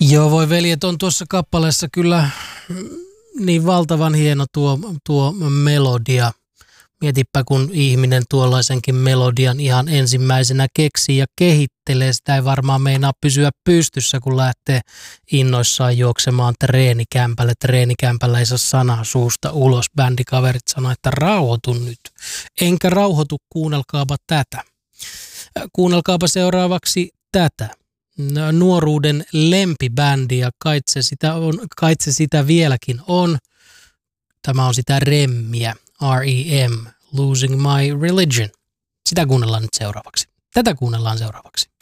Joo, voi veljet, on tuossa kappaleessa kyllä niin valtavan hieno tuo melodia. Mietipä, kun ihminen tuollaisenkin melodian ihan ensimmäisenä keksii ja kehittelee. Sitä ei varmaan meinaa pysyä pystyssä, kun lähtee innoissaan juoksemaan treenikämpälle. Treenikämpällä ei saa sanaa suusta ulos. Bändikaverit sanoo, että rauhoitu nyt. Enkä rauhoitu, kuunnelkaapa tätä. Kuunnelkaapa seuraavaksi tätä. Nuoruuden lempibändi ja kait se sitä vieläkin on. Tämä on sitä remmiä. R.E.M. Losing My Religion. Sitä kuunnellaan nyt seuraavaksi. Tätä kuunnellaan seuraavaksi.